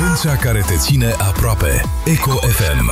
Frecvența care te ține aproape. Eco FM.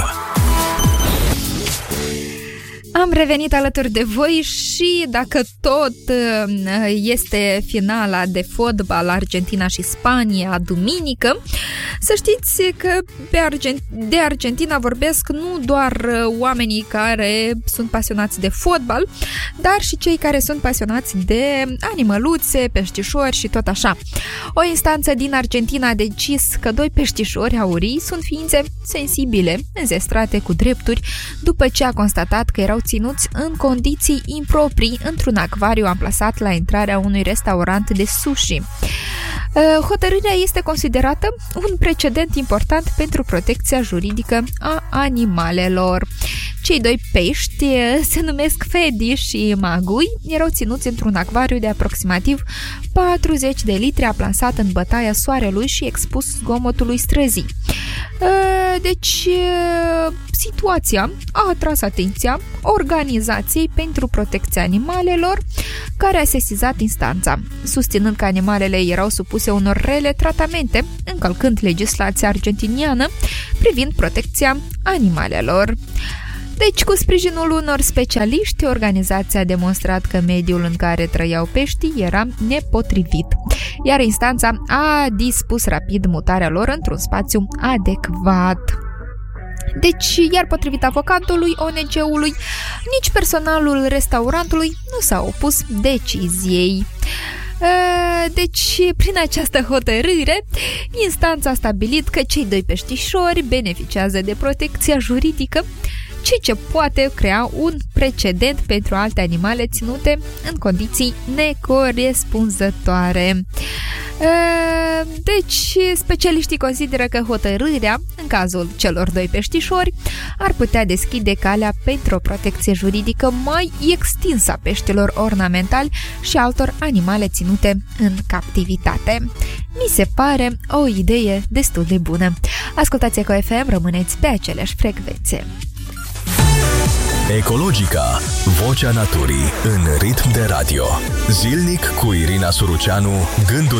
Am revenit alături de voi și dacă tot este finala de fotbal Argentina și Spania duminică, să știți că de Argentina vorbesc nu doar oamenii care sunt pasionați de fotbal, dar și cei care sunt pasionați de animăluțe, peștișori și tot așa. O instanță din Argentina a decis că 2 peștișori aurii sunt ființe sensibile, înzestrate cu drepturi, după ce a constatat că erau ținuți în condiții improprii într-un acvariu amplasat la intrarea unui restaurant de sushi. Hotărârea este considerată un precedent important pentru protecția juridică a animalelor. Cei 2 pești se numesc Fedi și Magui, erau ținuți într-un acvariu de aproximativ 40 de litri amplasat în bătaia soarelui și expus zgomotului străzii. Deci, situația a atras atenția Organizației pentru Protecția Animalelor, care a sesizat instanța, susținând că animalele erau supuse unor rele tratamente, încălcând legislația argentiniană privind protecția animalelor. Deci, cu sprijinul unor specialiști, organizația a demonstrat că mediul în care trăiau peștii era nepotrivit, iar instanța a dispus rapid mutarea lor într-un spațiu adecvat. Deci, iar potrivit avocatului ONG-ului, nici personalul restaurantului nu s-a opus deciziei. Deci, prin această hotărâre, instanța a stabilit că cei 2 peștișori beneficiază de protecția juridică, ceea ce poate crea un precedent pentru alte animale ținute în condiții necorespunzătoare. Deci, specialiștii consideră că hotărârea, în cazul celor 2 peștișori, ar putea deschide calea pentru o protecție juridică mai extinsă a peștilor ornamentali și altor animale ținute în captivitate. Mi se pare o idee destul de bună. Ascultați Eco FM, rămâneți pe aceleași frecvențe. Ecologica, vocea naturii în ritm de radio. Zilnic cu Irina Suruceanu, gânduri